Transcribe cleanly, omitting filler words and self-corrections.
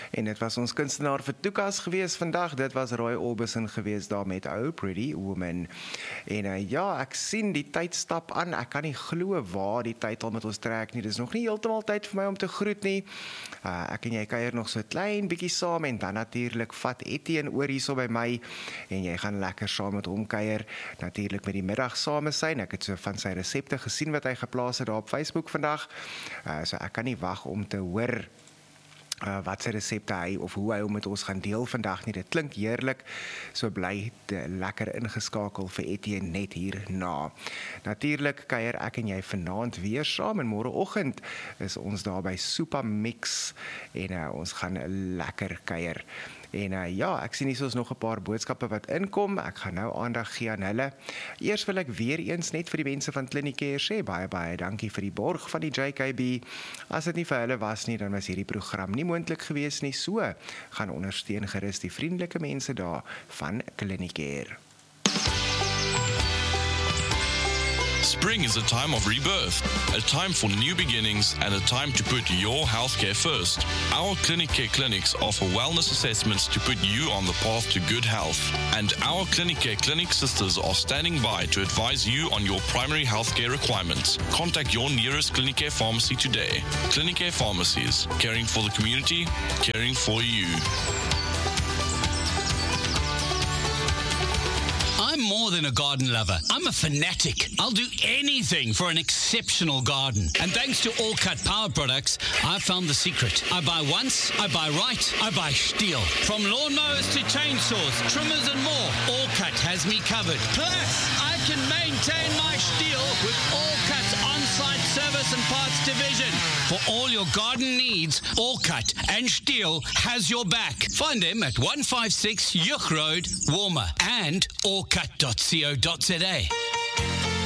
En dit was ons kunstenaar vir Toekas gewees vandag. Dit was Roy Orbison gewees daar met Oh Pretty Woman. En ja, ek sien die tyd stap aan. Ek kan nie glo waar die tyd al met ons trek nie. Dis nog nie heeltemal tyd vir my om te groet nie. Ek en jy kuier nog so 'n klein bietjie saam en dan natuurlik vat Etienne oor hierso by my en jy gaan lekker saam met hom kuier. Natuurlik met die middag samesyn. Ek het so van sy resepte gesien wat hy geplaas het daar op Facebook vandag. So ek kan nie wag om te hoor wat sy resepte hy of hoe hy hom met ons gaan deel vandag nie. Dit klink heerlik, so bly lekker ingeskakel vir Etienne net hierna. Natuurlik kuier ek en jy vanaand weer saam en môreoggend is ons daar by Super Mix en ons gaan lekker kuier. En ja, ek sien hier is nog 'n paar boodskappe wat inkom. Ek gaan nou aandag gee aan hulle. Eers wil ek weer eens net vir die mense van Clinicare sê, baie dankie vir die borg van die JKB. As dit nie vir hulle was nie, dan was hierdie program nie moontlik gewees nie. So, gaan ondersteun gerus die vriendelike mense daar van Clinicare. Spring is a time of rebirth, a time for new beginnings and a time to put your healthcare first. Our Clinicare clinics offer wellness assessments to put you on the path to good health. And our Clinicare clinic sisters are standing by to advise you on your primary healthcare requirements. Contact your nearest Clinicare pharmacy today. Clinicare Pharmacies, caring for the community, caring for you. I'm more than a garden lover. I'm a fanatic. I'll do anything for an exceptional garden. And thanks to All Cut Power products, I found the secret. I buy once, I buy right, I buy Stihl. From lawnmowers to chainsaws, trimmers and more, All Cut has me covered. Plus, I can maintain my Stihl with All Cut's on-site service and parts division. For all your garden needs, All Cut and Stihl has your back. Find them at 156 Yuch Road, Warmer, and allcut.co.za.